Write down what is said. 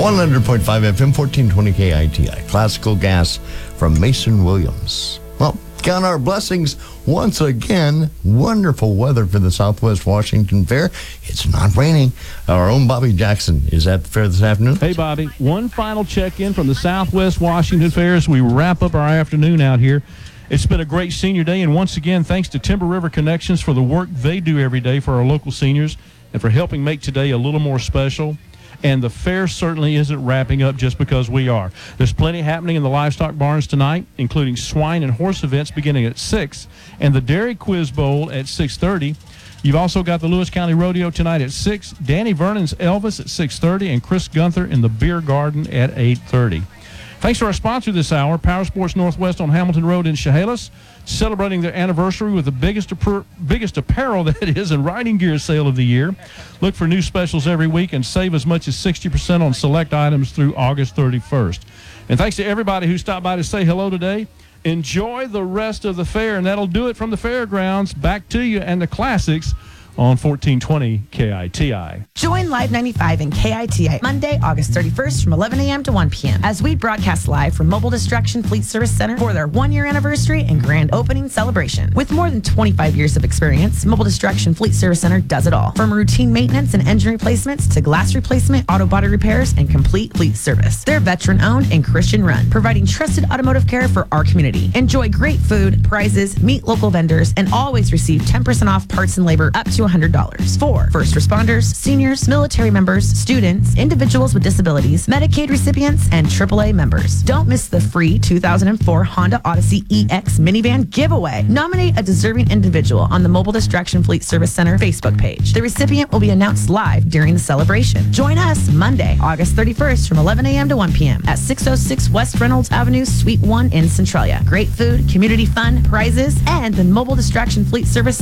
100.5 FM, 1420 KITI. Classical gas from Mason Williams. Well, count our blessings once again. Wonderful weather for the Southwest Washington Fair. It's not raining. Our own Bobby Jackson is at the fair this afternoon. Hey, Bobby. One final check-in from the Southwest Washington Fair as we wrap up our afternoon out here. It's been a great senior day, and once again, thanks to Timber River Connections for the work they do every day for our local seniors and for helping make today a little more special. And the fair certainly isn't wrapping up just because we are. There's plenty happening in the livestock barns tonight, including swine and horse events beginning at 6, and the Dairy Quiz Bowl at 6:30. You've also got the Lewis County Rodeo tonight at 6, Danny Vernon's Elvis at 6:30, and Chris Gunther in the Beer Garden at 8:30. Thanks to our sponsor this hour, Power Sports Northwest on Hamilton Road in Chehalis, celebrating their anniversary with the biggest apparel, that is, and riding gear sale of the year. Look for new specials every week and save as much as 60% on select items through August 31st. And thanks to everybody who stopped by to say hello today. Enjoy the rest of the fair, and that'll do it from the fairgrounds. Back to you and the classics on 1420 KITI. Join Live 95 and KITI Monday, August 31st from 11 a.m. to 1 p.m. as we broadcast live from Mobile Destruction Fleet Service Center for their one-year anniversary and grand opening celebration. With more than 25 years of experience, Mobile Destruction Fleet Service Center does it all. From routine maintenance and engine replacements to glass replacement, auto body repairs, and complete fleet service. They're veteran-owned and Christian-run, providing trusted automotive care for our community. Enjoy great food, prizes, meet local vendors, and always receive 10% off parts and labor up to $100 for first responders, seniors, military members, students, individuals with disabilities, Medicaid recipients, and AAA members. Don't miss the free 2004 Honda Odyssey EX minivan giveaway. Nominate a deserving individual on the Mobile Distraction Fleet Service Center Facebook page. The recipient will be announced live during the celebration. Join us Monday, August 31st from 11 a.m. to 1 p.m. at 606 West Reynolds Avenue, Suite 1 in Centralia. Great food, community fun, prizes, and the Mobile Distraction Fleet Service